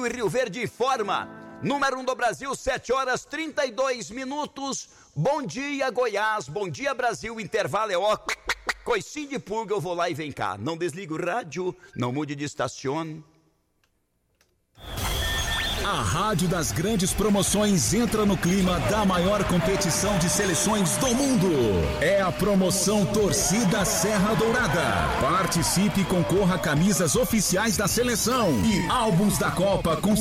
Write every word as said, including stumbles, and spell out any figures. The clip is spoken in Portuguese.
e Rio Verde informa. Número um do Brasil, sete horas trinta e dois minutos. Bom dia, Goiás. Bom dia, Brasil. Intervalo é ó. Coicinho de pulga, eu vou lá e vem cá. Não desligue o rádio, não mude de estação. A Rádio das Grandes Promoções entra no clima da maior competição de seleções do mundo. É a promoção Torcida Serra Dourada. Participe e concorra a camisas oficiais da seleção e álbuns da Copa com